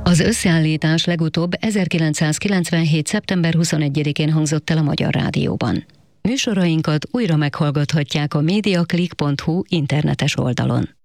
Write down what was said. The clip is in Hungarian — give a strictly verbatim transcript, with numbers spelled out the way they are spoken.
Az összeállítás legutóbb ezerkilencszázkilencvenhét. szeptember huszonegyedikén hangzott el a Magyar Rádióban. Műsorainkat újra meghallgathatják a mediaclick pont hu internetes oldalon.